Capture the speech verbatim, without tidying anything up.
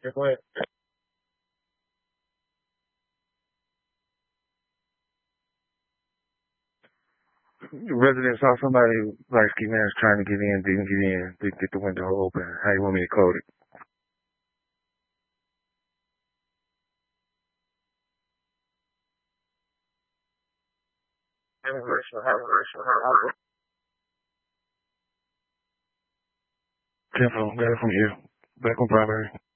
Yeah, go ahead. Resident saw somebody like ski man's trying to get in, didn't get in, didn't get the window open. How you want me to code it? Careful, got it from you. Back on primary.